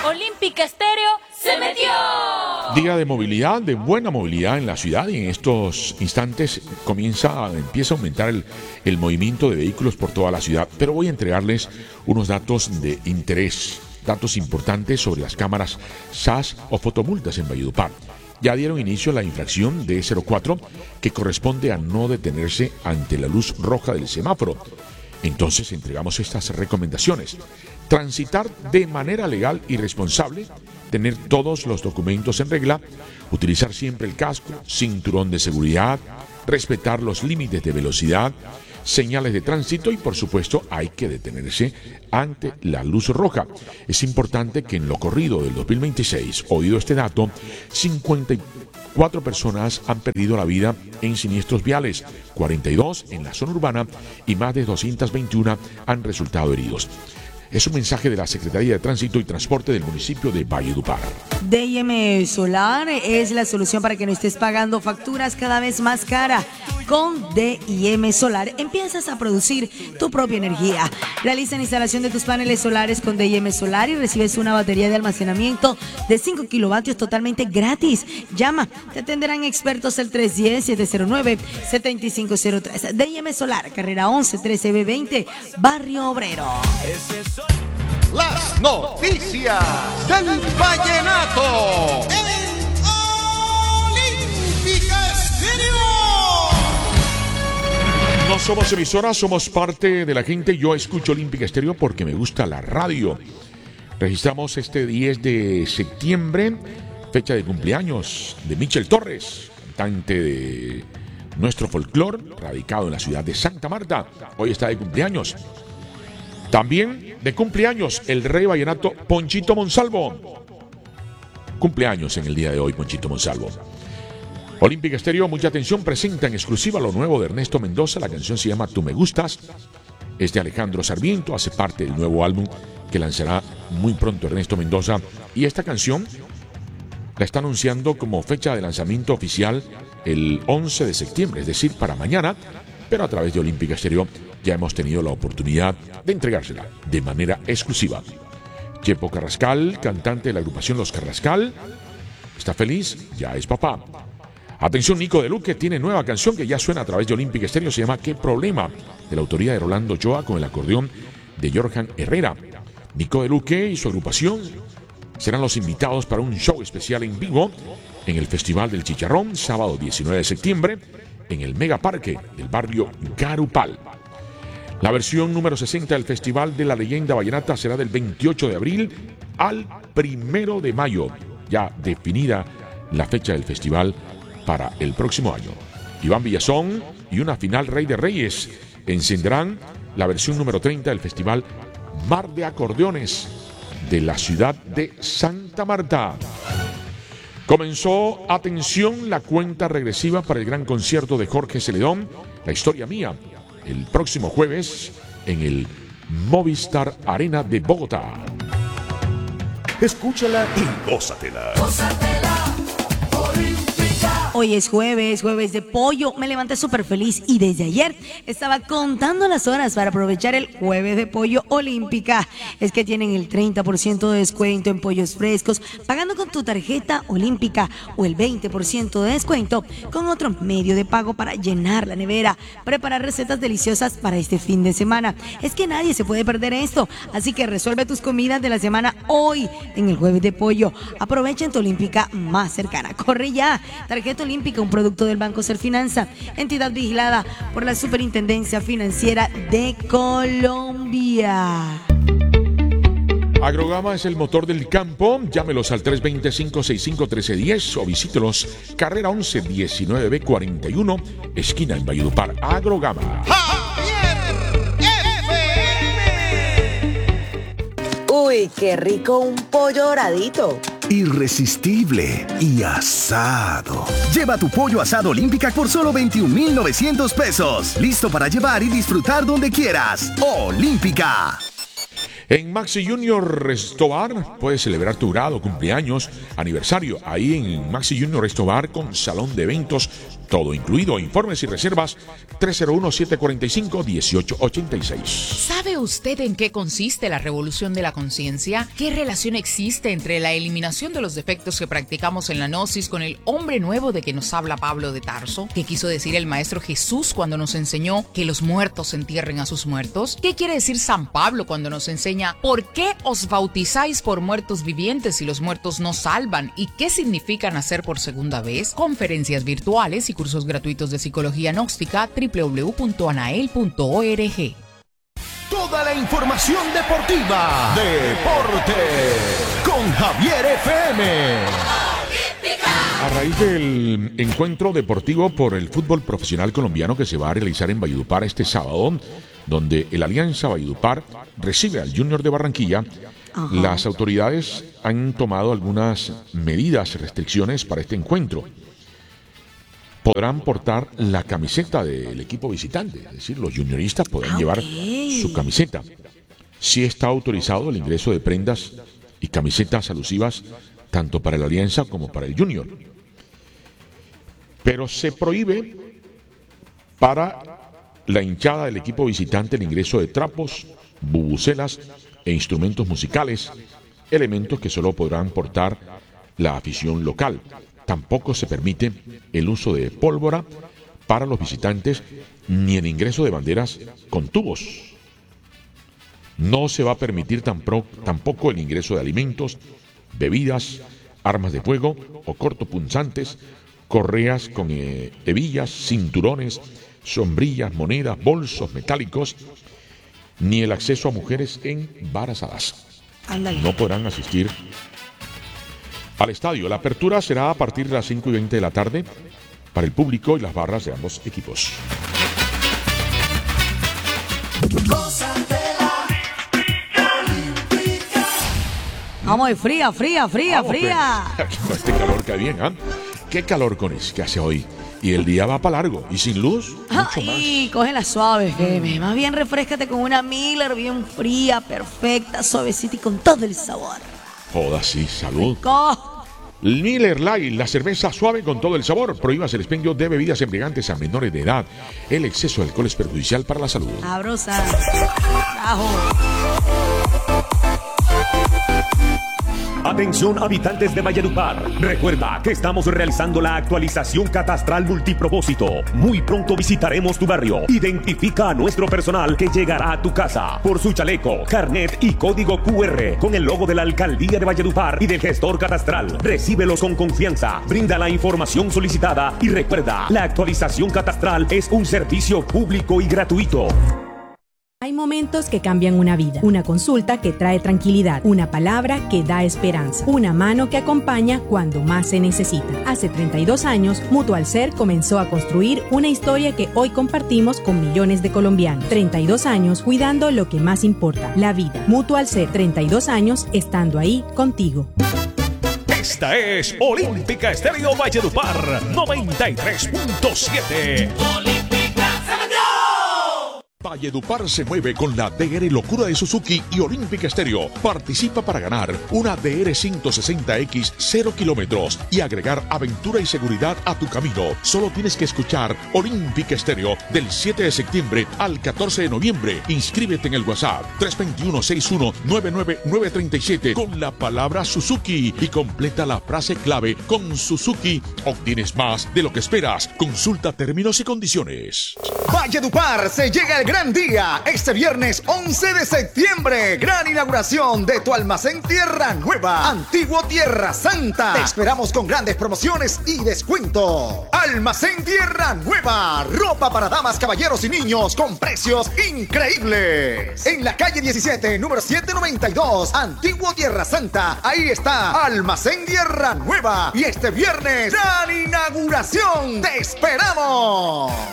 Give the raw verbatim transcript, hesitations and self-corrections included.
Olímpica Estéreo se metió. Día de movilidad, de buena movilidad en la ciudad, y en estos instantes comienza, empieza a aumentar el, el movimiento de vehículos por toda la ciudad. Pero voy a entregarles unos datos de interés, datos importantes sobre las cámaras S A S o fotomultas en Valledupar. Ya dieron inicio a la infracción de cero cuatro, que corresponde a no detenerse ante la luz roja del semáforo. Entonces entregamos estas recomendaciones: transitar de manera legal y responsable, tener todos los documentos en regla, utilizar siempre el casco, cinturón de seguridad, respetar los límites de velocidad, señales de tránsito y, por supuesto, hay que detenerse ante la luz roja. Es importante que en lo corrido del dos mil veintiséis, oído este dato, cincuenta y cuatro personas han perdido la vida en siniestros viales, cuarenta y dos en la zona urbana y más de doscientos veintiuno han resultado heridos. Es un mensaje de la Secretaría de Tránsito y Transporte del municipio de Valledupar. D I M Solar es la solución para que no estés pagando facturas cada vez más cara. Con D I M Solar empiezas a producir tu propia energía. Realiza la instalación de tus paneles solares con D I M Solar y recibes una batería de almacenamiento de cinco kilovatios totalmente gratis. Llama, te atenderán expertos el tres uno cero, siete cero nueve, siete cinco cero tres. D I M Solar, carrera once, trece B veinte, Barrio Obrero. Las noticias del vallenato en Olímpica Estéreo. No somos emisoras, somos parte de la gente. Yo escucho Olímpica Estéreo porque me gusta la radio. Registramos este diez de septiembre, fecha de cumpleaños de Michel Torres, cantante de nuestro folclore, radicado en la ciudad de Santa Marta. Hoy está de cumpleaños. También de cumpleaños el rey vallenato Ponchito Monsalvo. Cumpleaños en el día de hoy, Ponchito Monsalvo. Olímpica Estéreo, mucha atención, presenta en exclusiva lo nuevo de Ernesto Mendoza. La canción se llama Tú me gustas. Es de Alejandro Sarmiento, hace parte del nuevo álbum que lanzará muy pronto Ernesto Mendoza. Y esta canción la está anunciando como fecha de lanzamiento oficial el once de septiembre, es decir, para mañana. Pero a través de Olímpica Estéreo ya hemos tenido la oportunidad de entregársela de manera exclusiva. Chepo Carrascal, cantante de la agrupación Los Carrascal, está feliz, ya es papá. Atención, Nico de Luque tiene nueva canción que ya suena a través de Olímpica Estéreo, se llama ¿Qué problema?, de la autoría de Rolando Ochoa con el acordeón de Jorjan Herrera. Nico de Luque y su agrupación serán los invitados para un show especial en vivo en el Festival del Chicharrón, sábado diecinueve de septiembre, en el Megaparque del barrio Garupal. La versión número sesenta del Festival de la Leyenda Vallenata será del veintiocho de abril al primero de mayo, ya definida la fecha del festival para el próximo año. Iván Villazón y una final Rey de Reyes encenderán la versión número treinta del Festival Mar de Acordeones de la ciudad de Santa Marta. Comenzó, atención, la cuenta regresiva para el gran concierto de Jorge Celedón, La Historia Mía, el próximo jueves en el Movistar Arena de Bogotá. Escúchala y gózatela. Gózatela, Olímpica. Hoy es jueves, jueves de pollo. Me levanté súper feliz y desde ayer estaba contando las horas para aprovechar el jueves de pollo Olímpica. Es que tienen el treinta por ciento de descuento en pollos frescos pagando con tu tarjeta Olímpica o el veinte por ciento de descuento con otro medio de pago para llenar la nevera, preparar recetas deliciosas para este fin de semana. Es que nadie se puede perder esto, así que resuelve tus comidas de la semana hoy en el jueves de pollo. Aprovecha en tu Olímpica más cercana. Corre ya. Tarjeta Olímpica, un producto del Banco Serfinanza, entidad vigilada por la Superintendencia Financiera de Colombia. Agrogama es el motor del campo. Llámelos al tres dos cero, cinco seis cinco, uno tres uno cero o visítelos carrera once, diecinueve B cuarenta y uno, esquina en Valledupar. Agrogama. Uy, qué rico un pollo doradito. Irresistible y asado. Lleva tu pollo asado Olímpica por solo veintiún mil novecientos pesos. Listo para llevar y disfrutar donde quieras. Olímpica. En Maxi Junior Restobar puedes celebrar tu grado, cumpleaños, aniversario. Ahí en Maxi Junior Restobar con salón de eventos Todo incluido. Informes y reservas tres cero uno, siete cuatro cinco, uno ocho ocho seis. ¿Sabe usted en qué consiste la revolución de la conciencia? ¿Qué relación existe entre la eliminación de los defectos que practicamos en la gnosis con el hombre nuevo de que nos habla Pablo de Tarso? ¿Qué quiso decir el Maestro Jesús cuando nos enseñó que los muertos entierren a sus muertos? ¿Qué quiere decir San Pablo cuando nos enseña por qué os bautizáis por muertos vivientes si los muertos no salvan? ¿Y qué significa nacer por segunda vez? Conferencias virtuales y cursos gratuitos de psicología gnóstica. doble u doble u doble u punto anael punto org. Toda la información deportiva. Deporte con Javier F M. A raíz del encuentro deportivo por el fútbol profesional colombiano que se va a realizar en Valledupar este sábado, donde el Alianza Valledupar recibe al Junior de Barranquilla, ajá, las autoridades han tomado algunas medidas, restricciones para este encuentro. Podrán portar la camiseta del equipo visitante, es decir, los junioristas podrán okay. llevar su camiseta. Sí está autorizado el ingreso de prendas y camisetas alusivas tanto para el Alianza como para el Junior. Pero se prohíbe para la hinchada del equipo visitante el ingreso de trapos, bubucelas e instrumentos musicales, elementos que solo podrán portar la afición local. Tampoco se permite el uso de pólvora para los visitantes ni el ingreso de banderas con tubos. No se va a permitir tampoco el ingreso de alimentos, bebidas, armas de fuego o cortopunzantes, correas con eh, hebillas, cinturones, sombrillas, monedas, bolsos metálicos, ni el acceso a mujeres embarazadas. Ándale. No podrán asistir al estadio. La apertura será a partir de las cinco y veinte de la tarde para el público y las barras de ambos equipos. Vamos, fría, fría, fría, Vamos, fría. Con este calor que hay bien, ¿ah? ¿eh? Qué calor con eso que hace hoy. Y el día va para largo. Y sin luz, mucho más. Ay, cógela suave, Feme. Más bien refréscate con una Miller bien fría, perfecta, suavecita y con todo el sabor. Joda, sí, salud. Rico. Miller Lite, la cerveza suave con todo el sabor. Prohíbas el expendio de bebidas embriagantes a menores de edad. El exceso de alcohol es perjudicial para la salud. Sabrosa. Ajo. Atención habitantes de Valledupar, recuerda que estamos realizando la actualización catastral multipropósito. Muy pronto visitaremos tu barrio. Identifica a nuestro personal que llegará a tu casa por su chaleco, carnet y código cu erre con el logo de la Alcaldía de Valledupar y del gestor catastral. Recíbelos con confianza, brinda la información solicitada y recuerda, la actualización catastral es un servicio público y gratuito. Hay momentos que cambian una vida, una consulta que trae tranquilidad, una palabra que da esperanza, una mano que acompaña cuando más se necesita. Hace treinta y dos años, Mutual Ser comenzó a construir una historia que hoy compartimos con millones de colombianos. treinta y dos años cuidando lo que más importa, la vida. Mutual Ser, treinta y dos años estando ahí contigo. Esta es Olímpica Estéreo Valledupar noventa y tres punto siete. Valledupar se mueve con la D R Locura de Suzuki y Olímpica Estéreo. Participa para ganar una D R ciento sesenta equis cero kilómetros y agregar aventura y seguridad a tu camino. Solo tienes que escuchar Olímpica Estéreo del siete de septiembre al catorce de noviembre. Inscríbete en el WhatsApp tres dos uno, seis uno nueve nueve nueve tres siete con la palabra Suzuki y completa la frase clave con Suzuki. Obtienes más de lo que esperas. Consulta términos y condiciones. Valledupar, se llega el gran día. Este viernes once de septiembre, gran inauguración de tu almacén Tierra Nueva, Antiguo Tierra Santa. Te esperamos con grandes promociones y descuento. Almacén Tierra Nueva, ropa para damas, caballeros y niños con precios increíbles. En la calle diecisiete, número setecientos noventa y dos, Antiguo Tierra Santa. Ahí está Almacén Tierra Nueva. Y este viernes, gran inauguración. ¡Te esperamos!